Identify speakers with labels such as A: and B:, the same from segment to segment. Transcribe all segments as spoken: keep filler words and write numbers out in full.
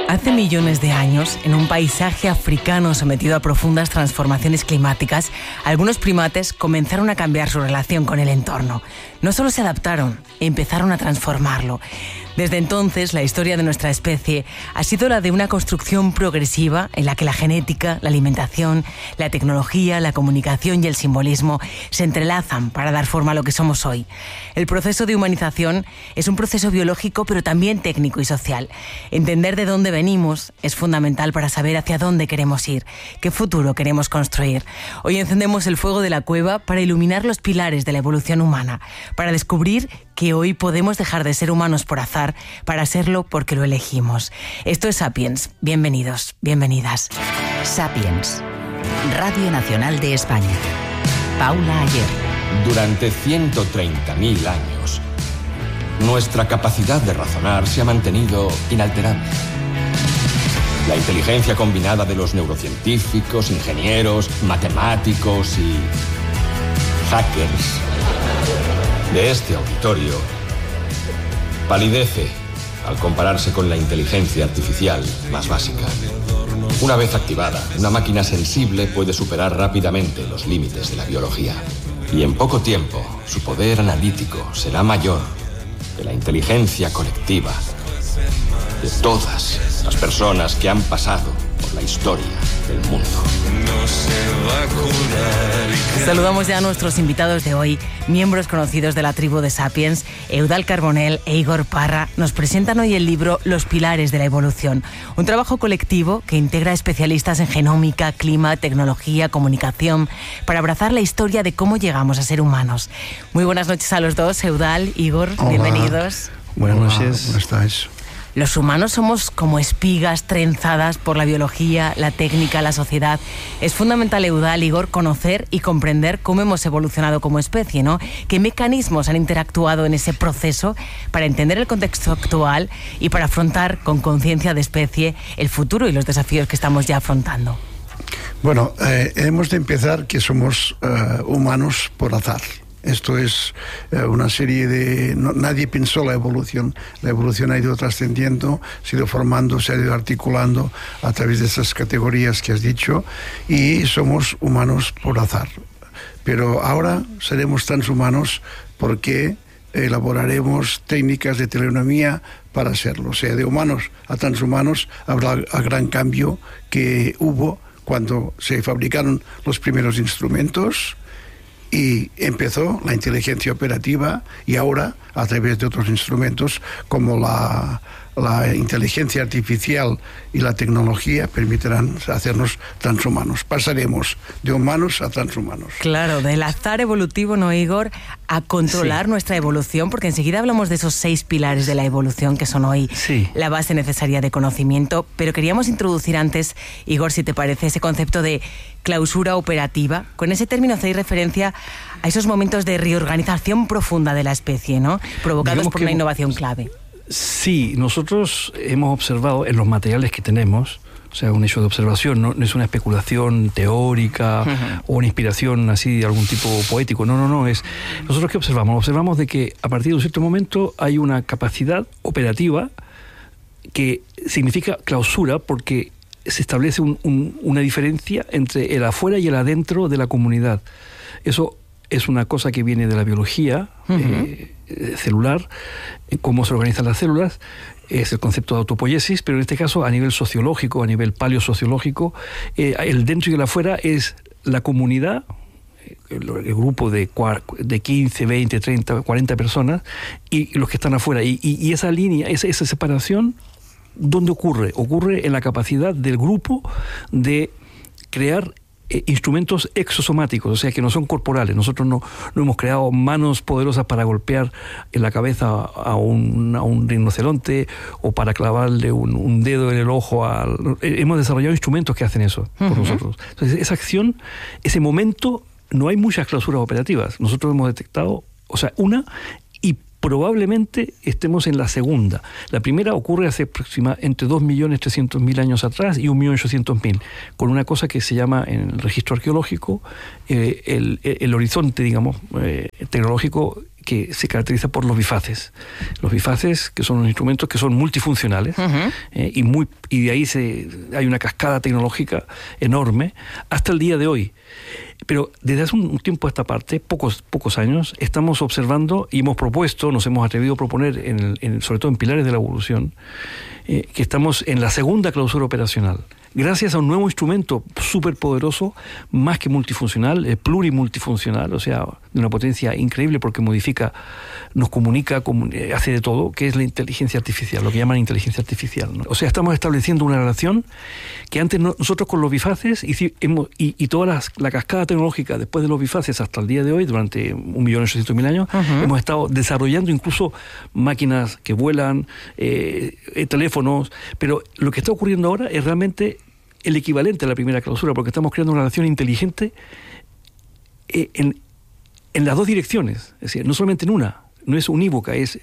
A: Hace millones de años, en un paisaje africano sometido a profundas transformaciones climáticas, algunos primates comenzaron a cambiar su relación con el entorno. No solo se adaptaron, empezaron a transformarlo. Desde entonces, la historia de nuestra especie ha sido la de una construcción progresiva en la que la genética, la alimentación, la tecnología, la comunicación y el simbolismo se entrelazan para dar forma a lo que somos hoy. El proceso de humanización es un proceso biológico, pero también técnico y social. Entender de dónde venimos es fundamental para saber hacia dónde queremos ir, qué futuro queremos construir. Hoy encendemos el fuego de la cueva para iluminar los pilares de la evolución humana, para descubrir que hoy podemos dejar de ser humanos por azar para serlo porque lo elegimos. Esto es Sapiens. Bienvenidos, bienvenidas.
B: Sapiens, Radio Nacional de España. Paula Ayer.
C: Durante ciento treinta mil años, nuestra capacidad de razonar se ha mantenido inalterable. La inteligencia combinada de los neurocientíficos, ingenieros, matemáticos y hackers de este auditorio palidece al compararse con la inteligencia artificial más básica. Una vez activada, una máquina sensible puede superar rápidamente los límites de la biología. Y en poco tiempo, su poder analítico será mayor que la inteligencia colectiva de todas las personas que han pasado por la historia del mundo.
A: Saludamos ya a nuestros invitados de hoy, miembros conocidos de la tribu de Sapiens. Eudald Carbonell e Igor Parra nos presentan hoy el libro Los pilares de la evolución, un trabajo colectivo que integra especialistas en genómica, clima, tecnología, comunicación, para abrazar la historia de cómo llegamos a ser humanos. Muy buenas noches a los dos, Eudald, Igor,
D: Hola.
A: Bienvenidos.
D: Buenas noches. ¿Cómo estáis?
A: Los humanos somos como espigas trenzadas por la biología, la técnica, la sociedad. Es fundamental, Eudald, Igor, conocer y comprender cómo hemos evolucionado como especie, ¿no? ¿Qué mecanismos han interactuado en ese proceso para entender el contexto actual y para afrontar con conciencia de especie el futuro y los desafíos que estamos ya afrontando?
D: Bueno, eh, hemos de empezar que somos uh, humanos por azar. Esto es eh, una serie de... No, nadie pensó la evolución. La evolución ha ido trascendiendo, se ha ido formando, se ha ido articulando a través de esas categorías que has dicho, y somos humanos por azar. Pero ahora seremos transhumanos porque elaboraremos técnicas de telenomía para hacerlo. O sea, de humanos a transhumanos habrá el gran cambio que hubo cuando se fabricaron los primeros instrumentos y empezó la inteligencia operativa, y ahora a través de otros instrumentos como la, la inteligencia artificial y la tecnología permitirán hacernos transhumanos. Pasaremos de humanos a transhumanos.
A: Claro, del azar evolutivo, ¿no, Igor?, a controlar sí. nuestra evolución, porque enseguida hablamos de esos seis pilares de la evolución que son hoy sí. la base necesaria de conocimiento, pero queríamos introducir antes, Igor, si te parece, ese concepto de clausura operativa. Con ese término hacéis referencia a esos momentos de reorganización profunda de la especie, ¿no?, provocados Digamos por una innovación clave.
E: Sí, nosotros hemos observado en los materiales que tenemos, o sea, un hecho de observación, no, no es una especulación teórica uh-huh. o una inspiración así de algún tipo poético, no, no, no, es nosotros ¿qué observamos? Observamos de que a partir de un cierto momento hay una capacidad operativa que significa clausura, porque se establece un, un, una diferencia entre el afuera y el adentro de la comunidad. Eso es una cosa que viene de la biología uh-huh. eh, celular, cómo se organizan las células, es el concepto de autopoiesis, pero en este caso a nivel sociológico, a nivel paleosociológico, eh, el dentro y el afuera es la comunidad, el, el grupo de, de quince, veinte, treinta, cuarenta personas, y los que están afuera. Y, y, y esa línea, esa, esa separación, ¿dónde ocurre? Ocurre en la capacidad del grupo de crear Eh, instrumentos exosomáticos, o sea, que no son corporales. Nosotros no, no hemos creado manos poderosas para golpear en la cabeza a un, a un rinoceronte o para clavarle un, un dedo en el ojo. A, hemos desarrollado instrumentos que hacen eso por uh-huh. nosotros. Entonces, esa acción, ese momento, no hay muchas clausuras operativas. Nosotros hemos detectado, o sea, una, y probablemente estemos en la segunda. La primera ocurre hace aproximadamente entre dos millones trescientos mil años atrás y un millón ochocientos mil, con una cosa que se llama en el registro arqueológico eh, el, el horizonte, digamos, eh, tecnológico, que se caracteriza por los bifaces. Los bifaces, que son unos instrumentos que son multifuncionales, uh-huh. eh, y, muy, y de ahí se, hay una cascada tecnológica enorme hasta el día de hoy. Pero desde hace un tiempo a esta parte, pocos, pocos años, estamos observando y hemos propuesto, nos hemos atrevido a proponer, en el, en, sobre todo en Pilares de la Evolución, eh, que estamos en la segunda clausura operacional. Gracias a un nuevo instrumento súper poderoso, más que multifuncional, eh, plurimultifuncional, o sea, de una potencia increíble porque modifica, nos comunica, comun- hace de todo, que es la inteligencia artificial, lo que llaman inteligencia artificial, ¿no? O sea, estamos estableciendo una relación que antes no, nosotros con los bifaces y, hemos, y, y toda la, la cascada tecnológica después de los bifaces hasta el día de hoy, durante un millón ochocientos mil años, uh-huh. hemos estado desarrollando incluso máquinas que vuelan, eh, eh, teléfonos, pero lo que está ocurriendo ahora es realmente el equivalente a la primera clausura, porque estamos creando una relación inteligente eh, en, en las dos direcciones, es decir, no solamente en una, no es unívoca, es,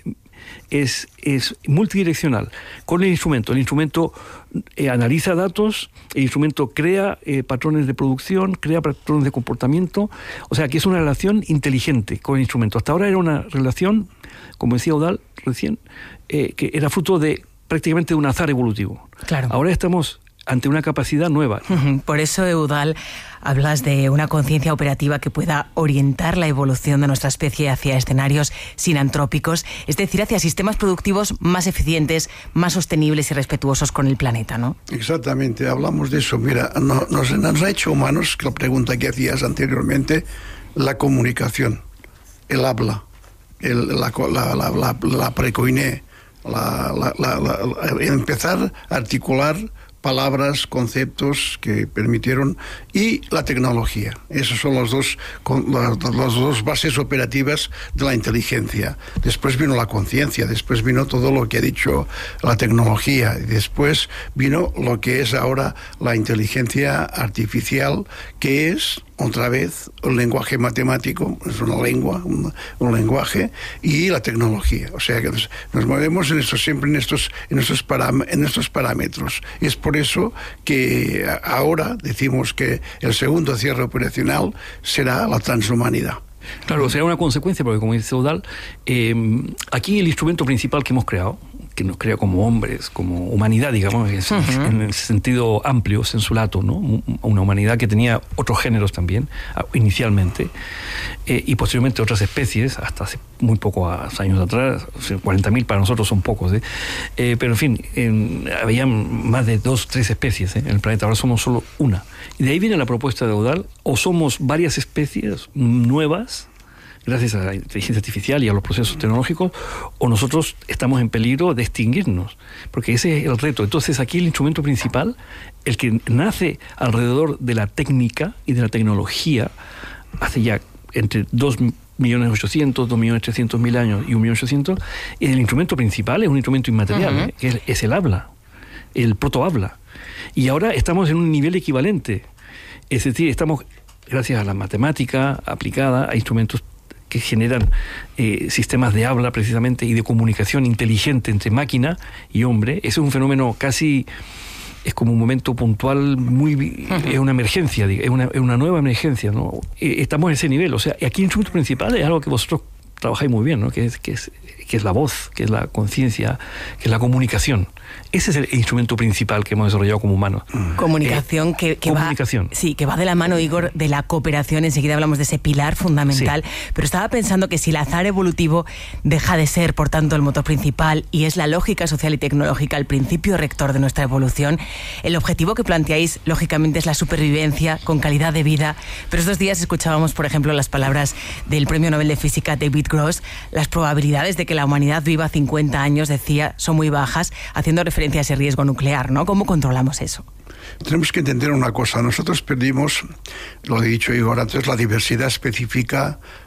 E: es, es multidireccional con el instrumento. El instrumento eh, analiza datos, el instrumento crea eh, patrones de producción, crea patrones de comportamiento, o sea que es una relación inteligente con el instrumento. Hasta ahora era una relación, como decía Eudald recién, eh, que era fruto de prácticamente de un azar evolutivo.
A: Claro.
E: Ahora estamos ante una capacidad nueva.
A: Por eso, Eudald, hablas de una conciencia operativa que pueda orientar la evolución de nuestra especie hacia escenarios sinantrópicos, es decir, hacia sistemas productivos más eficientes, más sostenibles y respetuosos con el planeta, ¿no?
D: Exactamente, hablamos de eso. Mira, no, nos, nos ha hecho humanos, que la pregunta que hacías anteriormente, la comunicación, el habla, el, la, la, la, la, la precoiné, la, la, la, la, empezar a articular palabras, conceptos que permitieron, y la tecnología. Esas son las dos, las, las dos bases operativas de la inteligencia. Después vino la conciencia, después vino todo lo que ha dicho la tecnología, y después vino lo que es ahora la inteligencia artificial, que es otra vez un lenguaje matemático, es una lengua, un, un lenguaje, y la tecnología. O sea que nos, nos movemos en esto, siempre en estos, en estos, param, en estos parámetros. Y es por eso que ahora decimos que el segundo cierre operacional será la transhumanidad.
E: Claro, será una consecuencia, porque como dice Eudald, eh, aquí el instrumento principal que hemos creado, que nos crea como hombres, como humanidad, digamos, uh-huh. en el sentido amplio, sensulato, ¿no? Una humanidad que tenía otros géneros también, inicialmente, eh, y posteriormente otras especies, hasta hace muy pocos años atrás, cuarenta mil para nosotros son pocos, ¿eh? Eh, pero en fin, eh, había más de dos, tres especies, ¿eh? en el planeta, ahora somos solo una. Y de ahí viene la propuesta de Eudald, o somos varias especies nuevas, gracias a la inteligencia artificial y a los procesos tecnológicos, o nosotros estamos en peligro de extinguirnos, porque ese es el reto. Entonces aquí el instrumento principal, el que nace alrededor de la técnica y de la tecnología, hace ya entre dos millones ochocientos, dos millones trescientos mil años y un millón ochocientos, el instrumento principal es un instrumento inmaterial, uh-huh. ¿eh? que es, es el habla, el protohabla. Y ahora estamos en un nivel equivalente, es decir, estamos, gracias a la matemática aplicada, a instrumentos que generan eh, sistemas de habla precisamente y de comunicación inteligente entre máquina y hombre. Ese es un fenómeno casi, es como un momento puntual, muy uh-huh. es una emergencia, es una, es una nueva emergencia, ¿no? Eh, estamos en ese nivel, o sea, aquí el instrumento principal es algo que vosotros trabajáis muy bien, ¿no? Que es, que es, que es la voz, que es la conciencia, que es la comunicación. Ese es el instrumento principal que hemos desarrollado como humanos.
A: Comunicación eh, que, que
E: comunicación.
A: va, sí, que va de la mano, Igor, de la cooperación. Enseguida hablamos de ese pilar fundamental. Sí. Pero estaba pensando que si el azar evolutivo deja de ser, por tanto, el motor principal y es la lógica social y tecnológica el principio rector de nuestra evolución, el objetivo que planteáis, lógicamente, es la supervivencia con calidad de vida. Pero estos días escuchábamos, por ejemplo, las palabras del Premio Nobel de Física David Gross. Las probabilidades de que la humanidad viva cincuenta años, decía, son muy bajas, haciendo referencia a ese riesgo nuclear, ¿no? ¿Cómo controlamos eso?
D: Tenemos que entender una cosa. Nosotros perdimos, lo he dicho Igor antes, la diversidad específica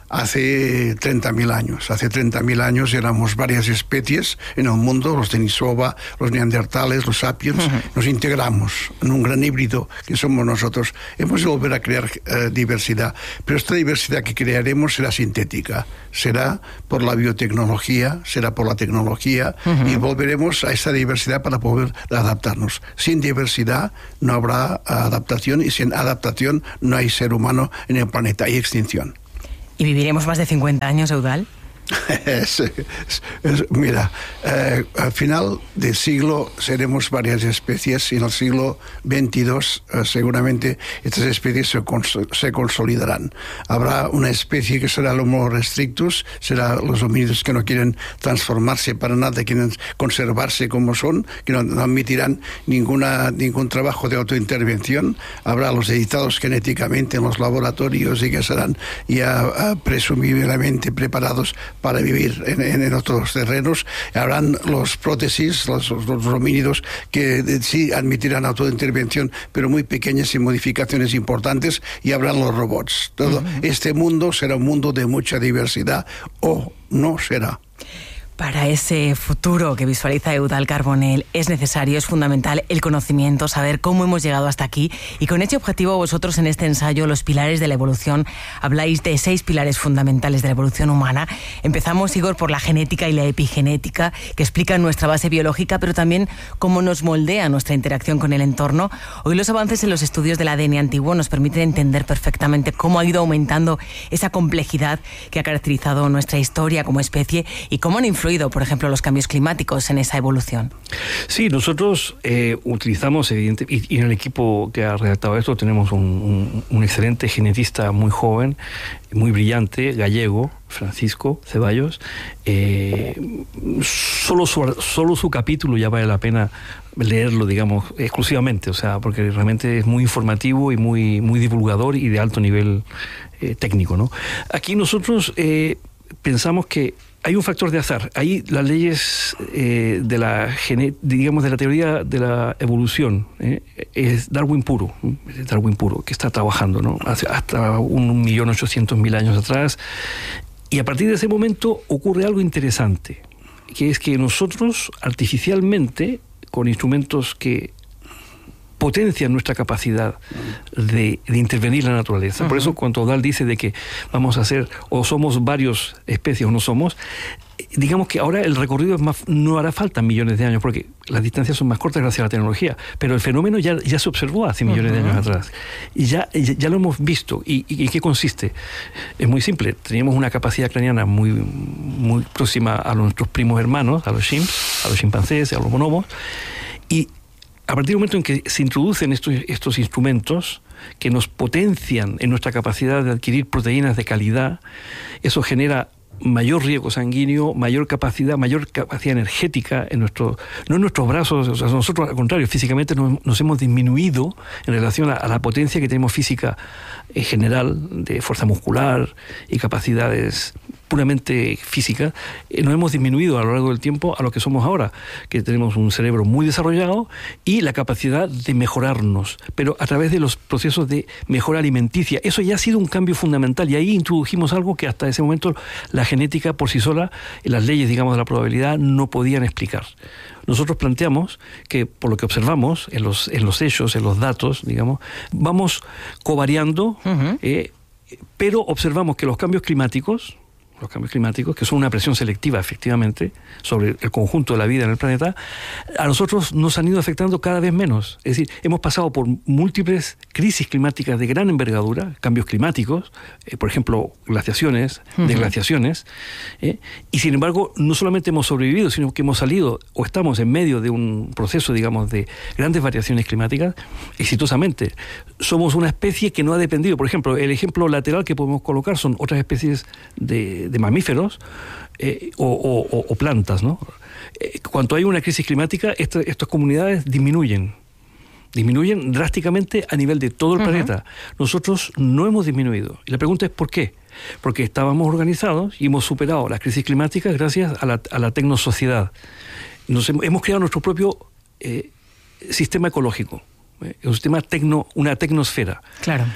D: hace treinta mil años. Hace treinta mil años éramos varias especies en el mundo, los Denisova, los neandertales, los sapiens. Uh-huh. Nos integramos en un gran híbrido que somos nosotros. Hemos de volver a crear eh, diversidad, pero esta diversidad que crearemos será sintética, será por la biotecnología, será por la tecnología, uh-huh. y volveremos a esta diversidad para poder adaptarnos. Sin diversidad no habrá adaptación, y sin adaptación no hay ser humano en el planeta, hay extinción.
A: ¿Y viviremos más de cincuenta años, Eudald?
D: es, es, es, mira, eh, al final del siglo seremos varias especies, y en el siglo veintidós eh, seguramente estas especies se, cons se consolidarán. Habrá una especie que será el Homo restrictus, será los homínidos que no quieren transformarse para nada, quieren conservarse como son, que no, no admitirán ninguna, ningún trabajo de autointervención. Habrá los editados genéticamente en los laboratorios y que serán ya uh, presumiblemente preparados para vivir en, en, en otros terrenos. Habrán los prótesis, los, los homínidos, que eh, sí admitirán autointervención, pero muy pequeñas y modificaciones importantes, y habrán los robots. Todo uh-huh. este mundo será un mundo de mucha diversidad, o no será.
A: Para ese futuro que visualiza Eudald Carbonell es necesario, es fundamental el conocimiento, saber cómo hemos llegado hasta aquí, y con este objetivo vosotros en este ensayo, Los Pilares de la Evolución, habláis de seis pilares fundamentales de la evolución humana. Empezamos, Igor, por la genética y la epigenética, que explican nuestra base biológica, pero también cómo nos moldea nuestra interacción con el entorno. Hoy los avances en los estudios del A D N antiguo nos permiten entender perfectamente cómo ha ido aumentando esa complejidad que ha caracterizado nuestra historia como especie, y cómo han influido, por ejemplo, los cambios climáticos en esa evolución.
E: Sí, nosotros eh, utilizamos, evidente, y, y en el equipo que ha redactado esto tenemos un, un, un excelente genetista muy joven, muy brillante, gallego, Francisco Ceballos. Eh, solo, su, solo su capítulo ya vale la pena leerlo, digamos, exclusivamente, o sea, porque realmente es muy informativo y muy, muy divulgador y de alto nivel eh, técnico, ¿no? Aquí nosotros eh, pensamos que hay un factor de azar. Ahí las leyes eh, de la digamos de la teoría de la evolución eh, es Darwin puro, es Darwin puro que está trabajando, ¿no? Hasta un millón ochocientos mil años atrás, y a partir de ese momento ocurre algo interesante, que es que nosotros artificialmente, con instrumentos que potencian nuestra capacidad de, de intervenir en la naturaleza. Uh-huh. Por eso cuando Eudald dice de que vamos a ser, o somos varias especies o no somos, digamos que ahora el recorrido es más, no hará falta millones de años, porque las distancias son más cortas gracias a la tecnología, pero el fenómeno ya, ya se observó hace millones uh-huh. de años atrás, y ya, ya, ya lo hemos visto. ¿Y, y en qué consiste? Es muy simple. Teníamos una capacidad craneana muy, muy próxima a nuestros primos hermanos, a los chimps, a los chimpancés, a los bonobos, y a partir del momento en que se introducen estos, estos instrumentos que nos potencian en nuestra capacidad de adquirir proteínas de calidad, eso genera mayor riego sanguíneo, mayor capacidad, mayor capacidad energética en nuestro, no en nuestros brazos, o sea, nosotros al contrario, físicamente nos, nos hemos disminuido en relación a, a la potencia que tenemos física en general, de fuerza muscular y capacidades puramente físicas, eh, nos hemos disminuido a lo largo del tiempo a lo que somos ahora, que tenemos un cerebro muy desarrollado y la capacidad de mejorarnos, pero a través de los procesos de mejora alimenticia. Eso ya ha sido un cambio fundamental, y ahí introdujimos algo que hasta ese momento la genética por sí sola, las leyes, digamos, de la probabilidad no podían explicar. Nosotros planteamos que, por lo que observamos en los, en los hechos, en los datos, digamos, vamos covariando, uh-huh. eh, pero observamos que los cambios climáticos, los cambios climáticos, que son una presión selectiva, efectivamente, sobre el conjunto de la vida en el planeta, a nosotros nos han ido afectando cada vez menos. Es decir, hemos pasado por múltiples crisis climáticas de gran envergadura, cambios climáticos, eh, por ejemplo, glaciaciones, uh-huh. desglaciaciones, eh, y sin embargo, no solamente hemos sobrevivido, sino que hemos salido, o estamos en medio de un proceso, digamos, de grandes variaciones climáticas, exitosamente. Somos una especie que no ha dependido. Por ejemplo, el ejemplo lateral que podemos colocar son otras especies de de mamíferos eh, o, o, o plantas, ¿no? Eh, cuando hay una crisis climática, esta, estas comunidades disminuyen, disminuyen drásticamente a nivel de todo el uh-huh. planeta. Nosotros no hemos disminuido. Y la pregunta es ¿por qué? Porque estábamos organizados y hemos superado las crisis climáticas gracias a la, a la tecnosociedad. Nos hemos, hemos creado nuestro propio eh, sistema ecológico, eh, un sistema tecno, una tecnosfera.
A: Claro.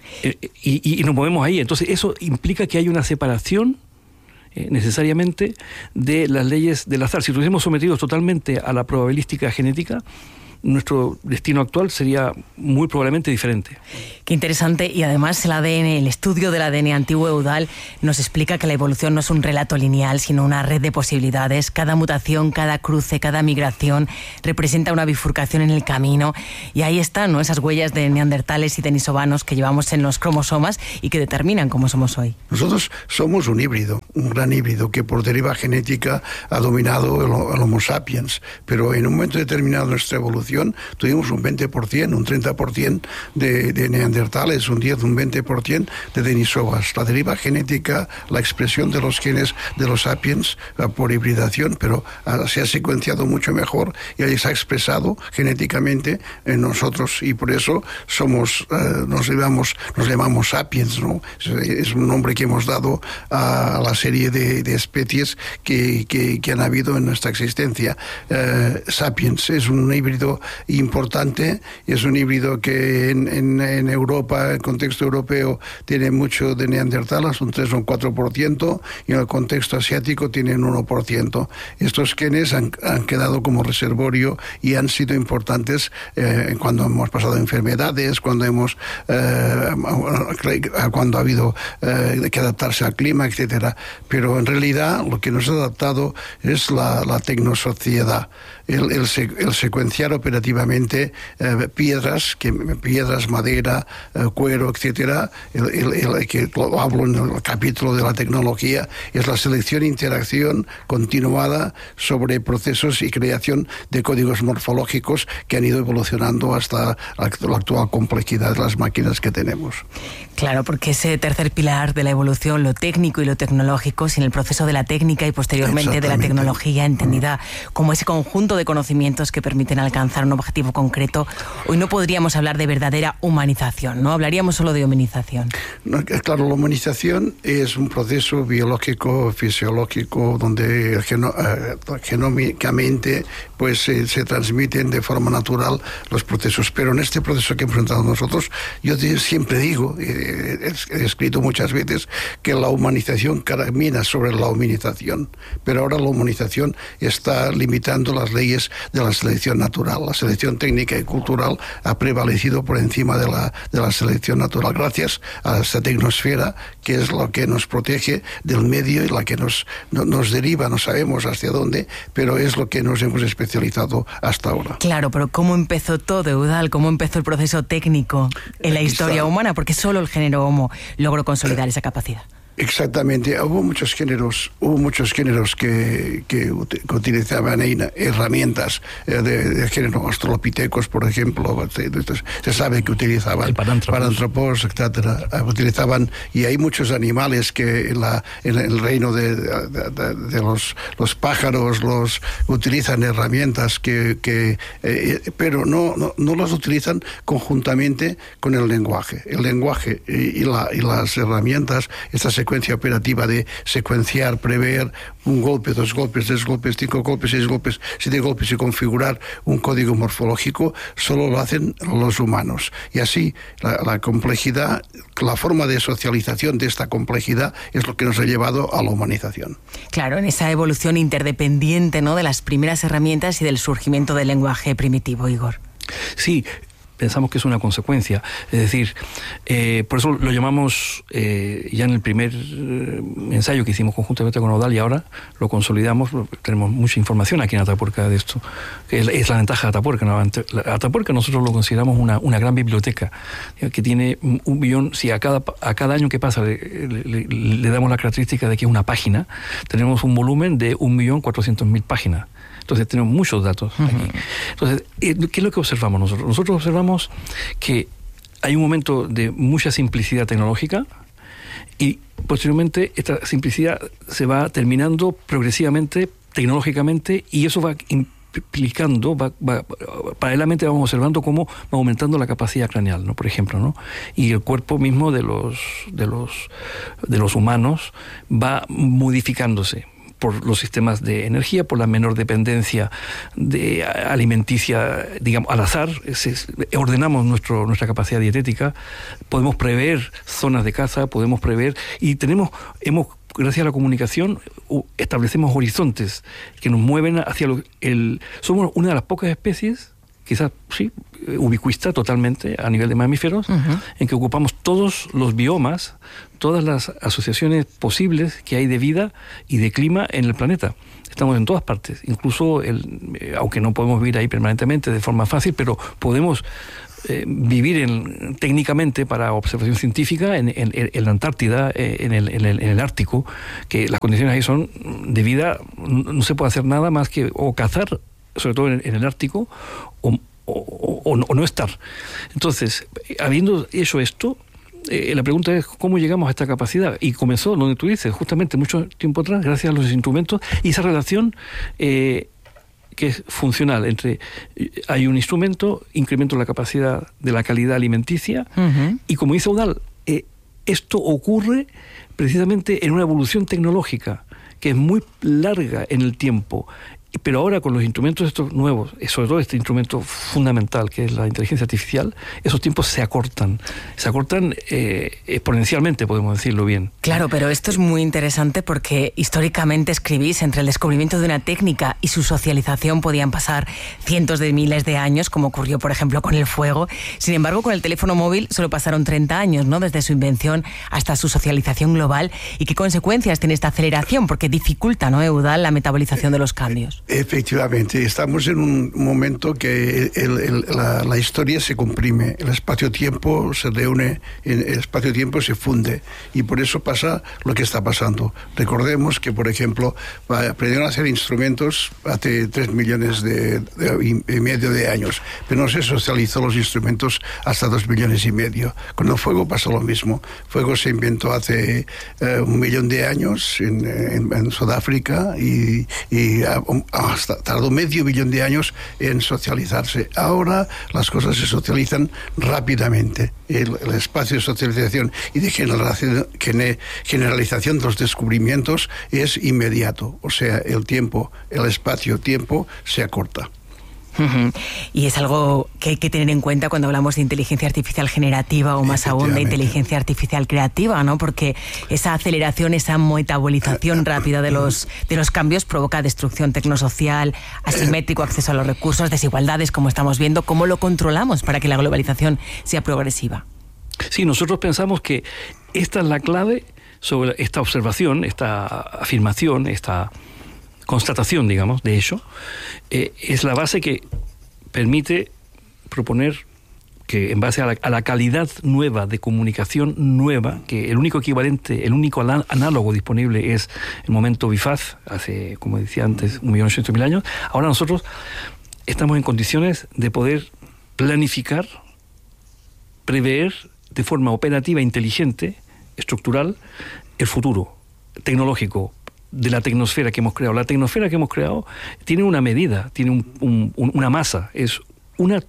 E: Eh, y, y nos movemos ahí. Entonces eso implica que hay una separación eh, necesariamente de las leyes del azar. Si estuviésemos sometidos totalmente a la probabilística genética, nuestro destino actual sería muy probablemente diferente.
A: Qué interesante. Y además el A D N, el estudio del A D N antiguo Eudald, nos explica que la evolución no es un relato lineal, sino una red de posibilidades. Cada mutación, cada cruce, cada migración representa una bifurcación en el camino. Y ahí están, ¿no?, esas huellas de neandertales y denisovanos que llevamos en los cromosomas y que determinan cómo somos hoy.
D: Nosotros somos un híbrido, un gran híbrido que por deriva genética ha dominado el, el Homo sapiens. Pero en un momento determinado de nuestra evolución tuvimos un veinte por ciento, un treinta por ciento de, de neandertales, un diez, un veinte por ciento de denisovas. La deriva genética, la expresión de los genes de los sapiens uh, por hibridación, pero uh, se ha secuenciado mucho mejor y ahí se ha expresado genéticamente en nosotros, y por eso somos, uh, nos llamamos, nos llamamos sapiens, ¿no? Es, es un nombre que hemos dado a la serie de, de especies que, que, que han habido en nuestra existencia. Uh, sapiens es un híbrido importante, es un híbrido que en, en, en Europa, en contexto europeo, tiene mucho de neandertalas, un tres o un cuatro por ciento, y en el contexto asiático tiene un uno por ciento. Estos genes han, han quedado como reservorio y han sido importantes eh, cuando hemos pasado enfermedades, cuando hemos eh, cuando ha habido eh, que adaptarse al clima, etcétera. Pero en realidad lo que nos ha adaptado es la, la tecnosociedad, el, el, el secuenciar operativamente eh, piedras, que, piedras, madera, eh, cuero, etcétera. El, el, el, que lo hablo en el capítulo de la tecnología, es la selección e interacción continuada sobre procesos y creación de códigos morfológicos que han ido evolucionando hasta la, la actual complejidad de las máquinas que tenemos.
A: Claro, porque ese tercer pilar de la evolución, lo técnico y lo tecnológico, sin el proceso de la técnica y posteriormente de la tecnología entendida como ese conjunto de conocimientos que permiten alcanzar un objetivo concreto, hoy no podríamos hablar de verdadera humanización, ¿no? Hablaríamos solo de humanización.
D: No, claro, la humanización es un proceso biológico, fisiológico, donde geno, eh, genómicamente pues, eh, se transmiten de forma natural los procesos. Pero en este proceso que hemos entrado nosotros, yo siempre digo, eh, he escrito muchas veces, que la humanización camina sobre la humanización, pero ahora la humanización está limitando las leyes de la selección natural. La selección técnica y cultural ha prevalecido por encima de la, de la selección natural, gracias a esta tecnosfera, que es lo que nos protege del medio y la que nos, no, nos deriva, no sabemos hacia dónde, pero es lo que nos hemos especializado hasta ahora.
A: Claro, pero ¿cómo empezó todo, Eudald? ¿Cómo empezó el proceso técnico en la historia humana? Porque solo el género Homo logró consolidar esa capacidad.
D: Exactamente, hubo muchos géneros, hubo muchos géneros que, que, que utilizaban herramientas de, de género, australopithecus, por ejemplo, se sabe que utilizaban parántropos, etcétera, utilizaban, y hay muchos animales que en, la, en el reino de, de, de, de los, los pájaros los utilizan herramientas que, que eh, pero no, no, no las utilizan conjuntamente con el lenguaje. El lenguaje y, y, la, y las herramientas, estas secuencia operativa de secuenciar, prever un golpe, dos golpes, tres golpes, cinco golpes, seis golpes, siete golpes y configurar un código morfológico, solo lo hacen los humanos. Y así la, la complejidad, la forma de socialización de esta complejidad es lo que nos ha llevado a la humanización.
A: Claro, en esa evolución interdependiente, ¿no?, de las primeras herramientas y del surgimiento del lenguaje primitivo, Igor.
E: Sí. Pensamos que es una consecuencia, es decir, eh, por eso lo llamamos eh, ya en el primer eh, ensayo que hicimos conjuntamente con Eudald, y ahora lo consolidamos, tenemos mucha información aquí en Atapuerca de esto, que es, es la ventaja de Atapuerca, ¿no? Atapuerca nosotros lo consideramos una, una gran biblioteca, que tiene un billón, si a cada, a cada año que pasa le, le, le damos la característica de que es una página, tenemos un volumen de un millón cuatrocientos mil páginas. Entonces tenemos muchos datos aquí. Entonces, ¿qué es lo que observamos nosotros? Nosotros observamos que hay un momento de mucha simplicidad tecnológica y posteriormente esta simplicidad se va terminando progresivamente, tecnológicamente, y eso va implicando, va, va, paralelamente vamos observando cómo va aumentando la capacidad craneal, ¿no? Por ejemplo, ¿no? Y el cuerpo mismo de los, de los, de los humanos va modificándose. por los sistemas de energía, por la menor dependencia de alimenticia, digamos, al azar. Es, es, ordenamos nuestro, nuestra capacidad dietética, podemos prever zonas de caza, podemos prever, y tenemos, hemos, gracias a la comunicación, establecemos horizontes que nos mueven hacia lo, el... Somos una de las pocas especies, quizás sí, ubicuista totalmente a nivel de mamíferos, uh-huh. en que ocupamos todos los biomas, todas las asociaciones posibles que hay de vida y de clima en el planeta. Estamos en todas partes, incluso, el, eh, aunque no podemos vivir ahí permanentemente de forma fácil, pero podemos eh, vivir en, técnicamente para observación científica en, en, en la Antártida, eh, en, el, en, el, en el Ártico, que las condiciones ahí son de vida, no, no se puede hacer nada más que o cazar, sobre todo en, en el Ártico, o, o, o, o no estar. Entonces, habiendo hecho esto, eh, la pregunta es cómo llegamos a esta capacidad. Y comenzó, donde tú dices, justamente mucho tiempo atrás, gracias a los instrumentos, y esa relación eh, que es funcional entre, hay un instrumento, incremento la capacidad de la calidad alimenticia, uh-huh. y como dice Eudald, eh, esto ocurre precisamente en una evolución tecnológica que es muy larga en el tiempo. Pero ahora con los instrumentos estos nuevos, sobre todo este instrumento fundamental que es la inteligencia artificial, esos tiempos se acortan, se acortan eh, exponencialmente, podemos decirlo bien.
A: Claro, pero esto es muy interesante porque históricamente escribís, entre el descubrimiento de una técnica y su socialización podían pasar cientos de miles de años, como ocurrió por ejemplo con el fuego. Sin embargo, con el teléfono móvil solo pasaron treinta años, ¿no?, desde su invención hasta su socialización global. ¿Y qué consecuencias tiene esta aceleración? Porque dificulta, ¿no, Eudald, la metabolización de los cambios?
D: Efectivamente, estamos en un momento que el, el, la, la historia se comprime, el espacio-tiempo se reúne, el espacio-tiempo se funde, y por eso pasa lo que está pasando. Recordemos que, por ejemplo, aprendieron a hacer instrumentos hace tres millones de, de, y medio de años, pero no se socializó los instrumentos hasta dos millones y medio. Con el fuego pasó lo mismo. Fuego se inventó hace eh, un millón de años en, en, en Sudáfrica y, y a, hasta tardó medio millón de años en socializarse. Ahora las cosas se socializan rápidamente. El, el espacio de socialización y de generación, generalización de los descubrimientos es inmediato. O sea, el tiempo, el espacio-tiempo se acorta.
A: Uh-huh. Y es algo que hay que tener en cuenta cuando hablamos de inteligencia artificial generativa o más aún de inteligencia artificial creativa, ¿no? Porque esa aceleración, esa metabolización rápida de los, de los cambios provoca destrucción tecnosocial, asimétrico acceso a los recursos, desigualdades, como estamos viendo. ¿Cómo lo controlamos para que la globalización sea progresiva?
E: Sí, nosotros pensamos que esta es la clave sobre esta observación, esta afirmación, esta constatación, digamos, de hecho, eh, es la base que permite proponer que en base a la, a la calidad nueva de comunicación nueva, que el único equivalente, el único análogo disponible es el momento bifaz, hace, como decía antes, un millón ochocientos mil años, ahora nosotros estamos en condiciones de poder planificar, prever de forma operativa, inteligente, estructural, el futuro tecnológico de la tecnosfera que hemos creado. La tecnosfera que hemos creado tiene una medida, tiene un, un, un, una masa, es una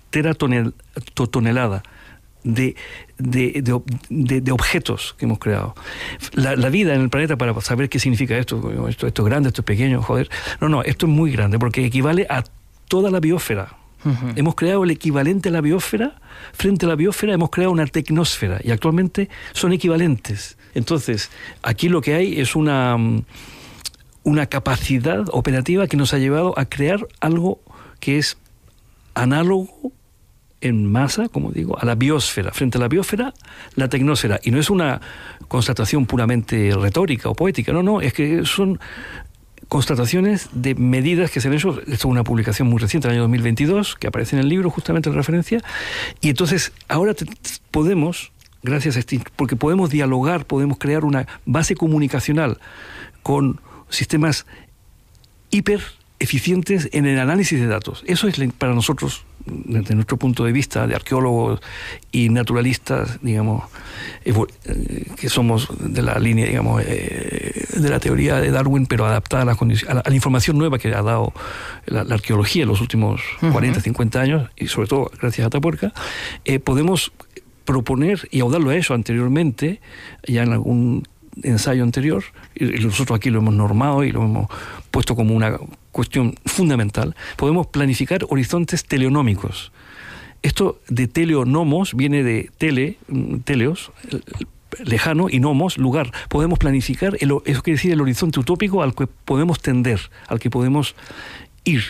E: teratonelada de, de, de, de, de objetos que hemos creado. La, la vida en el planeta, para saber qué significa esto, esto, esto es grande, esto es pequeño, joder, no, no, esto es muy grande porque equivale a toda la biosfera. Uh-huh. Hemos creado el equivalente a la biosfera, frente a la biosfera hemos creado una tecnosfera y actualmente son equivalentes. Entonces, aquí lo que hay es una, una capacidad operativa que nos ha llevado a crear algo que es análogo en masa, como digo, a la biosfera. Frente a la biosfera, la tecnosfera. Y no es una constatación puramente retórica o poética, no, no, es que son constataciones de medidas que se han hecho. Esto es una publicación muy reciente, del año dos mil veintidós, que aparece en el libro justamente en referencia, y entonces ahora te, podemos, gracias a este, porque podemos dialogar, podemos crear una base comunicacional con sistemas hiper eficientes en el análisis de datos. Eso es para nosotros, desde nuestro punto de vista de arqueólogos y naturalistas, digamos, que somos de la línea, digamos, de la teoría de Darwin, pero adaptada a la, a la, a la información nueva que ha dado la, la arqueología en los últimos cuarenta, uh-huh. cincuenta años, y sobre todo gracias a Atapuerca, eh, podemos proponer, y Eudald lo ha hecho anteriormente, ya en algún ensayo anterior, y nosotros aquí lo hemos normado y lo hemos puesto como una cuestión fundamental, podemos planificar horizontes teleonómicos. Esto de teleonomos viene de tele, teleos, lejano, y nomos, lugar. Podemos planificar, el, eso quiere decir el horizonte utópico al que podemos tender, al que podemos ir,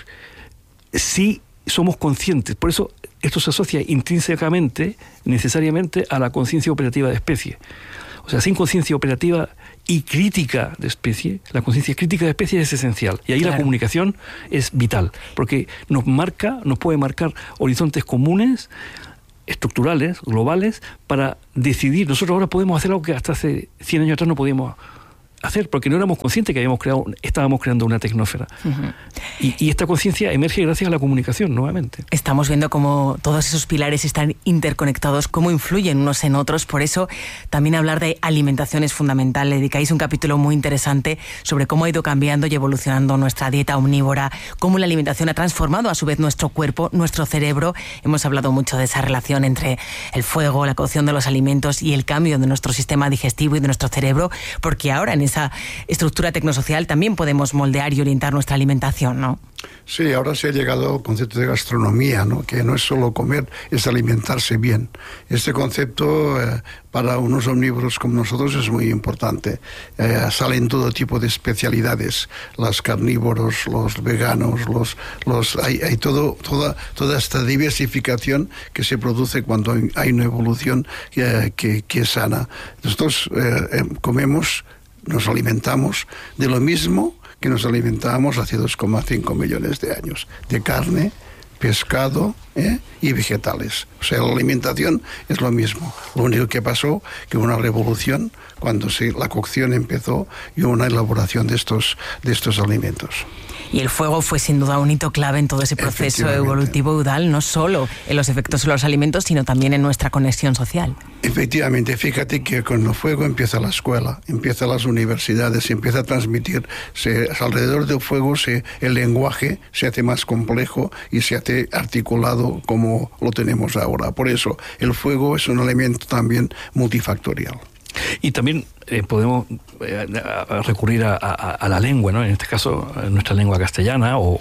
E: si somos conscientes. Por eso esto se asocia intrínsecamente, necesariamente, a la conciencia operativa de especie. O sea, sin conciencia operativa y crítica de especie, la conciencia crítica de especie es esencial. Y ahí claro. La comunicación es vital, porque nos marca, nos puede marcar horizontes comunes, estructurales, globales, para decidir. Nosotros ahora podemos hacer algo que hasta hace cien años atrás no podíamos hacer, porque no éramos conscientes que habíamos creado, estábamos creando una tecnósfera. Uh-huh. y, y esta conciencia emerge gracias a la comunicación, nuevamente.
A: Estamos viendo cómo todos esos pilares están interconectados, cómo influyen unos en otros. Por eso también hablar de alimentación es fundamental. Le dedicáis un capítulo muy interesante sobre cómo ha ido cambiando y evolucionando nuestra dieta omnívora, cómo la alimentación ha transformado a su vez nuestro cuerpo, nuestro cerebro. Hemos hablado mucho de esa relación entre el fuego, la cocción de los alimentos y el cambio de nuestro sistema digestivo y de nuestro cerebro, porque ahora en esa estructura tecnosocial también podemos moldear y orientar nuestra alimentación, ¿no?
D: Sí, ahora se ha llegado al concepto de gastronomía, ¿no? Que no es solo comer, es alimentarse bien. Este concepto eh, para unos omnívoros como nosotros es muy importante. Eh, salen todo tipo de especialidades, los carnívoros, los veganos, los, los hay, hay todo, toda, toda esta diversificación que se produce cuando hay una evolución eh, que, que es sana. Nosotros eh, comemos, nos alimentamos de lo mismo que nos alimentábamos hace dos coma cinco millones de años, de carne, pescado ¿eh? y vegetales. O sea, la alimentación es lo mismo. Lo único que pasó que una revolución cuando se, la cocción empezó y una elaboración de estos, de estos alimentos.
A: Y el fuego fue sin duda un hito clave en todo ese proceso evolutivo, Eudald, no solo en los efectos de los alimentos, sino también en nuestra conexión social.
D: Efectivamente, fíjate que con el fuego empieza la escuela, empiezan las universidades, se empieza a transmitir, se, alrededor del fuego se, el lenguaje se hace más complejo y se hace articulado como lo tenemos ahora. Por eso el fuego es un elemento también multifactorial.
E: Y también eh, podemos eh, recurrir a, a, a la lengua, ¿no? En este caso, a nuestra lengua castellana, o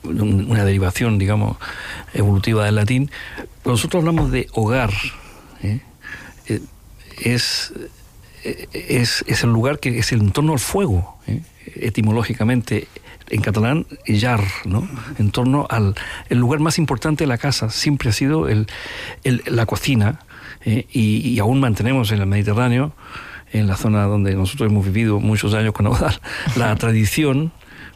E: una derivación, digamos, evolutiva del latín. Nosotros hablamos de hogar, ¿eh? Eh, es, es, es el lugar que es el entorno al fuego, ¿eh? Etimológicamente, en catalán, llar, ¿no? En torno al el lugar más importante de la casa, siempre ha sido el, el, la cocina. Eh, y, y aún mantenemos en el Mediterráneo, en la zona donde nosotros hemos vivido muchos años con Eudald, la tradición,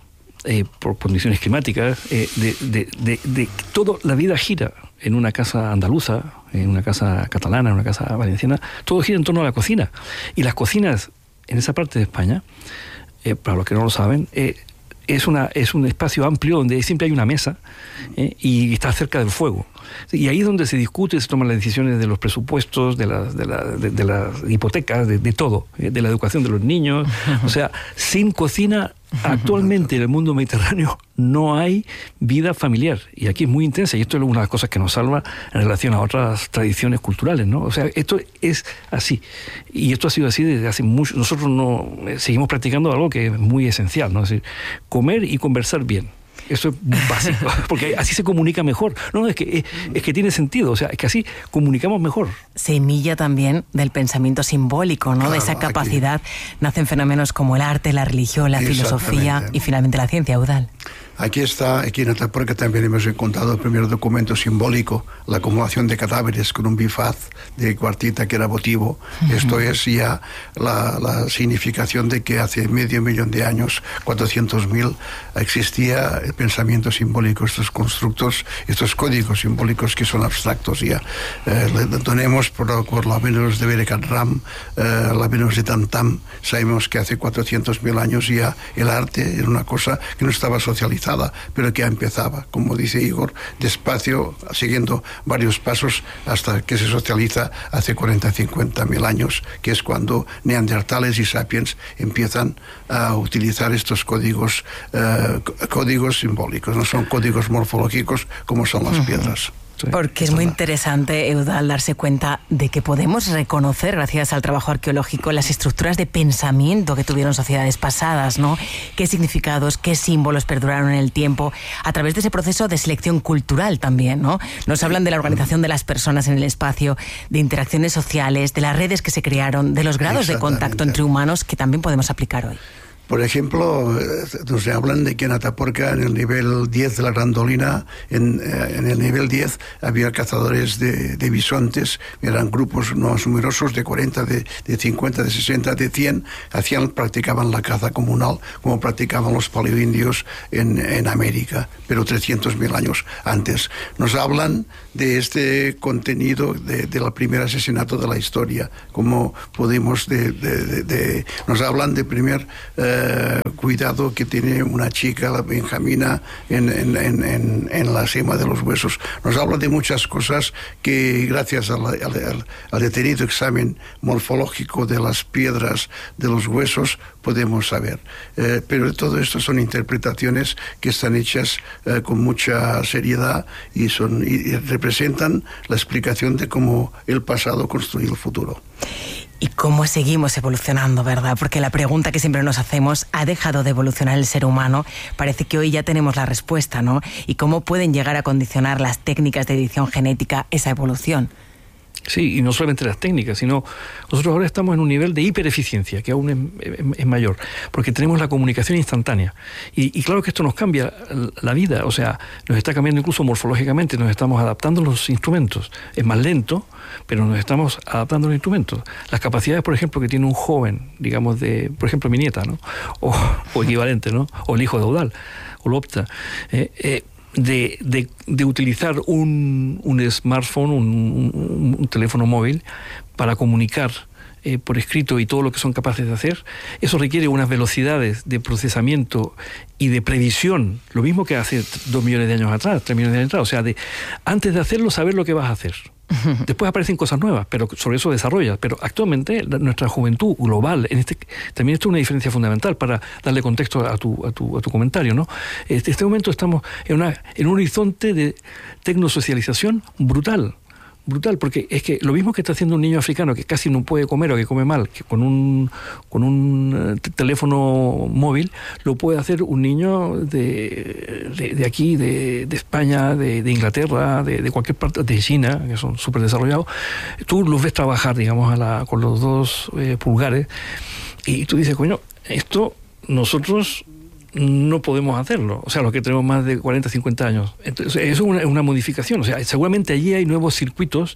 E: eh, por condiciones climáticas, eh, de, de, de, de que toda la vida gira en una casa andaluza, en una casa catalana, en una casa valenciana, todo gira en torno a la cocina. Y las cocinas en esa parte de España, eh, para los que no lo saben, eh, es, una, es un espacio amplio donde siempre hay una mesa eh, y está cerca del fuego. Y ahí es donde se discute, se toman las decisiones de los presupuestos, de las, de la, de, de las hipotecas, de, de todo, eh, de la educación de los niños. O sea, sin cocina, actualmente en el mundo mediterráneo no hay vida familiar. Y aquí es muy intensa, y esto es una de las cosas que nos salva en relación a otras tradiciones culturales, ¿no? O sea, esto es así. Y esto ha sido así desde hace mucho. Nosotros no seguimos practicando algo que es muy esencial, ¿no? Es decir, comer y conversar bien. Eso es básico, porque así se comunica mejor. No, no, es que, es, es que tiene sentido, o sea, es que así comunicamos mejor.
A: Semilla también del pensamiento simbólico, ¿no? Claro, de esa capacidad aquí nacen fenómenos como el arte, la religión, la filosofía y finalmente la ciencia, Eudald.
D: Aquí está, aquí en Atapuerca también hemos encontrado el primer documento simbólico, la acumulación de cadáveres con un bifaz de cuartita que era votivo. Uh-huh. Esto es ya la, la significación de que hace medio millón de años, cuatrocientos mil, existía el pensamiento simbólico, estos constructos, estos códigos simbólicos que son abstractos ya. Eh, lo tenemos por, por la Venus de Berecat-Ram, eh, la Venus de Tantam. Sabemos que hace cuatrocientos mil años ya el arte era una cosa que no estaba socializada, pero que ya empezaba, como dice Igor, despacio, siguiendo varios pasos hasta que se socializa hace cuarenta a cincuenta mil años, que es cuando neandertales y sapiens empiezan a utilizar estos códigos, uh, códigos simbólicos, no son códigos morfológicos como son las piedras.
E: esto. ¿eh?
A: Porque es muy interesante, Eudald, darse cuenta de que podemos reconocer, gracias al trabajo arqueológico, las estructuras de pensamiento que tuvieron sociedades pasadas, ¿no? Qué significados, qué símbolos perduraron en el tiempo, a través de ese proceso de selección cultural también, ¿no? Nos hablan de la organización de las personas en el espacio, de interacciones sociales, de las redes que se crearon, de los grados de contacto entre humanos que también podemos aplicar hoy.
D: Por ejemplo, nos hablan de que en Atapuerca, en el nivel diez de la Grandolina, en, en el nivel diez había cazadores de, de bisontes, eran grupos no numerosos, de cuarenta, de, de cincuenta, de sesenta, de cien, hacían, practicaban la caza comunal, como practicaban los paleoindios en, en América, pero trescientos mil años antes. Nos hablan de este contenido de, del primer asesinato de la historia, como podemos, de, de, de, de, nos hablan del primer... Eh, cuidado que tiene una chica, la Benjamina, en, en, en, en la cima de los huesos. Nos habla de muchas cosas que gracias al, al, al detenido examen morfológico de las piedras de los huesos podemos saber. Eh, pero todo esto son interpretaciones que están hechas eh, con mucha seriedad y, son, y, y representan la explicación de cómo el pasado construyó el futuro.
A: ¿Y cómo seguimos evolucionando, verdad? Porque la pregunta que siempre nos hacemos, ¿ha dejado de evolucionar el ser humano? Parece que hoy ya tenemos la respuesta, ¿no? ¿Y cómo pueden llegar a condicionar las técnicas de edición genética esa evolución?
E: Sí, y no solamente las técnicas, sino nosotros ahora estamos en un nivel de hipereficiencia, que aún es, es, es mayor, porque tenemos la comunicación instantánea. Y, y claro que esto nos cambia la vida, o sea, nos está cambiando incluso morfológicamente, nos estamos adaptando a los instrumentos. Es más lento, pero nos estamos adaptando a los instrumentos. Las capacidades, por ejemplo, que tiene un joven, digamos, de, por ejemplo, mi nieta, ¿no? O, o equivalente, ¿no? O el hijo de Eudald, o Lopta, eh, eh, De, de, de utilizar un, un smartphone, un, un, un teléfono móvil para comunicar eh, por escrito y todo lo que son capaces de hacer, eso requiere unas velocidades de procesamiento y de previsión, lo mismo que hace dos millones de años atrás, tres millones de años atrás, o sea, de antes de hacerlo saber lo que vas a hacer. Después aparecen cosas nuevas, pero sobre eso desarrollas. Pero actualmente la, nuestra juventud global, en este, también esto es una diferencia fundamental para darle contexto a tu, a tu, a tu comentario, ¿no? En este, este momento estamos en, una, en un horizonte de tecnosocialización brutal. Brutal, porque es que lo mismo que está haciendo un niño africano que casi no puede comer o que come mal, que con un con un teléfono móvil, lo puede hacer un niño de, de, de aquí, de, de España, de, de Inglaterra, de, de cualquier parte, de China, que son súper desarrollados. Tú los ves trabajar, digamos, a la, con los dos eh, pulgares, y tú dices, coño, esto nosotros no podemos hacerlo, o sea, los que tenemos más de cuarenta, cincuenta años. Entonces, eso es una, una modificación, o sea, seguramente allí hay nuevos circuitos.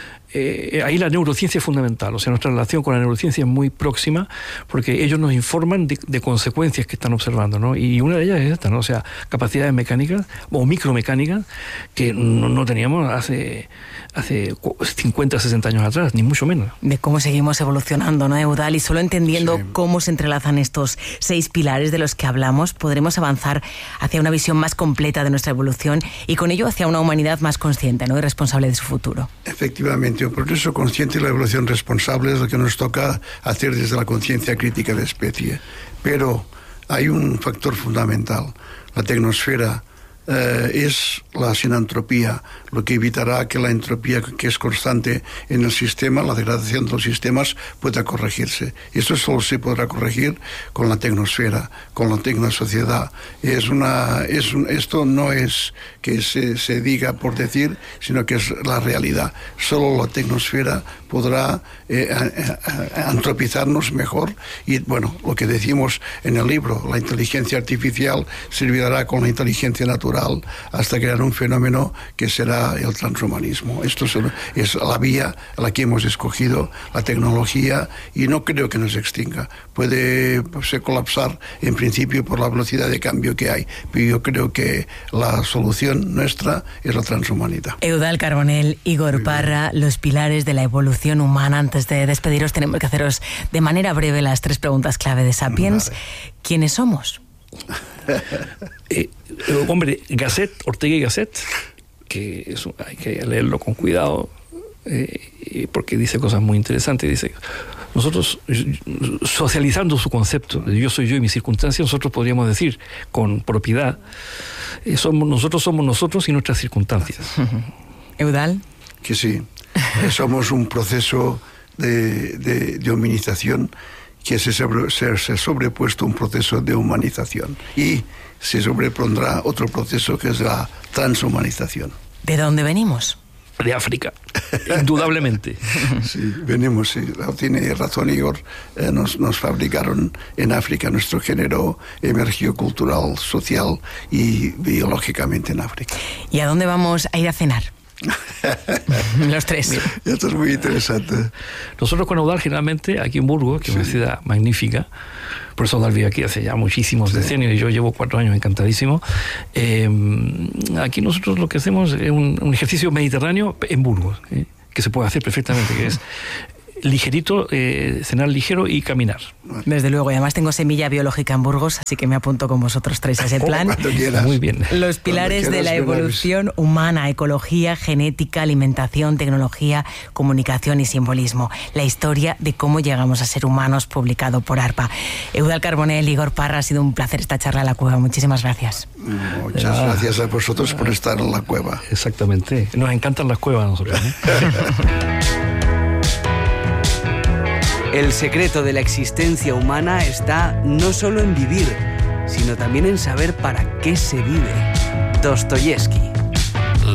E: Eh, ahí la neurociencia es fundamental, o sea, nuestra relación con la neurociencia es muy próxima porque ellos nos informan de, de consecuencias que están observando, ¿no? Y una de ellas es esta, ¿no? O sea, capacidades mecánicas o micromecánicas que no, no teníamos hace, hace cincuenta, sesenta años atrás, ni mucho menos.
A: De cómo seguimos evolucionando, ¿no, Eudald? Y solo entendiendo sí. cómo se entrelazan estos seis pilares de los que hablamos, podremos avanzar hacia una visión más completa de nuestra evolución y con ello hacia una humanidad más consciente, ¿no? Y responsable de su futuro.
D: Efectivamente. El progreso consciente y la evolución responsable es lo que nos toca hacer desde la conciencia crítica de especie. Pero hay un factor fundamental. La tecnosfera eh, es la sinantropía, lo que evitará que la entropía, que es constante en el sistema, la degradación de los sistemas, pueda corregirse. Y esto solo se podrá corregir con la tecnosfera, con la tecnosociedad. Es una, es un, esto no es que se, se diga por decir, sino que es la realidad. Solo la tecnosfera podrá eh, antropizarnos mejor. Y bueno, lo que decimos en el libro, la inteligencia artificial se olvidará con la inteligencia natural hasta crear un fenómeno que será el transhumanismo. Esto es la vía a la que hemos escogido, la tecnología, y no creo que nos extinga. Puede pues, colapsar en principio por la velocidad de cambio que hay, pero yo creo que la solución nuestra es la transhumanidad.
A: Eudald Carbonell, Igor Parra, los pilares de la evolución humana. Antes de despediros tenemos que haceros de manera breve las tres preguntas clave de Sapiens. Vale. ¿Quiénes somos?
E: eh, hombre, Gasset, Ortega y Gasset, que eso hay que leerlo con cuidado, eh, porque dice cosas muy interesantes. Dice, nosotros, socializando su concepto de yo soy yo y mis circunstancias, nosotros podríamos decir con propiedad, eh, somos, nosotros somos nosotros y nuestras circunstancias.
A: Eudal.
D: Que sí, somos un proceso de, de, de humanización que se, sobre, se, se ha sobrepuesto un proceso de humanización y se sobrepondrá otro proceso que es la transhumanización.
A: ¿De dónde venimos?
E: De África, indudablemente.
D: Sí, venimos, sí, tiene razón Igor, eh, nos, nos fabricaron en África, nuestro género emergió cultural, social y biológicamente en África.
A: ¿Y a dónde vamos a ir a cenar? Los tres.
D: Esto es muy interesante.
E: Nosotros con Eudal generalmente aquí en Burgos, que sí. es una ciudad magnífica, por eso Eudal vive aquí hace ya muchísimos sí. decenios y yo llevo cuatro años encantadísimo. Eh, aquí nosotros lo que hacemos es un, un ejercicio mediterráneo en Burgos, ¿eh? que se puede hacer perfectamente, que es ligerito, eh, cenar ligero y caminar.
A: Desde luego, y además tengo semilla biológica en Burgos, así que me apunto con vosotros tres a ese plan.
D: Oh,
E: muy bien.
A: Los pilares de la evolución humana: ecología, genética, alimentación, tecnología, comunicación y simbolismo. La historia de cómo llegamos a ser humanos, publicado por ARPA. Eudal Carbonell, Igor Parra, ha sido un placer esta charla en la cueva. Muchísimas gracias.
D: Muchas ah, gracias a vosotros por estar en la cueva.
E: Exactamente. Nos encantan las cuevas a nosotros, ¿eh?
F: El secreto de la existencia humana está no solo en vivir, sino también en saber para qué se vive. Dostoyevski.